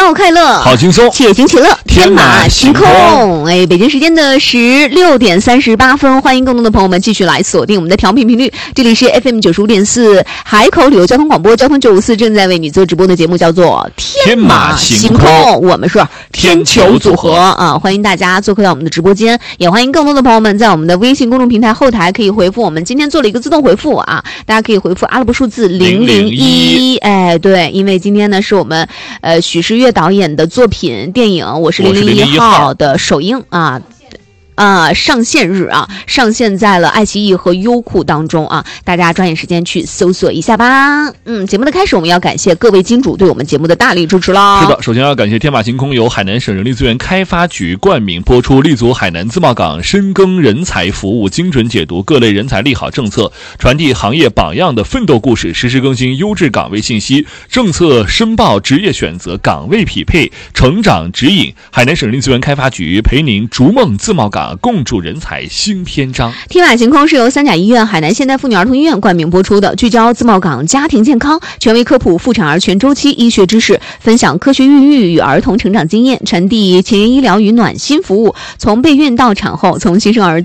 好快乐， 好轻松， 且行且乐， 天马行空。 北京时间的16点38分，欢迎更多的朋友们继续来锁定我们的调频频率，这里是 FM 95.4海口旅游交通广播，交通954正在为你做直播的节目叫做天马行空，我们是天球组合啊，欢迎大家做客到我们的直播间，也欢迎更多的朋友们在我们的微信公众平台后台可以回复，我们今天做了一个自动回复啊，大家可以回复阿拉伯数字001，对，因为今天呢是我们许世悦导演的作品电影《我是001号》的首映上线日啊，上线在了爱奇艺和优酷当中啊，大家抓紧时间去搜索一下吧。节目的开始，我们要感谢各位金主对我们节目的大力支持啦。 是的，首先要感谢天马行空由海南省人力资源开发局冠名播出，立足海南自贸港深耕人才服务，精准解读各类人才利好政策，传递行业榜样的奋斗故事，实时更新优质岗位信息，政策申报、职业选择、岗位匹配、成长指引。海南省人力资源开发局陪您逐梦自贸港，共筑人才新篇章。 天马行空是由三甲医院、海南现代妇女儿童医院冠名播出的，聚焦自贸港家庭健康，权威科普妇产儿全周期医学知识，分享科学孕育与儿童成长经验，传递前沿医疗与暖心服务，从备孕到产后，从新生儿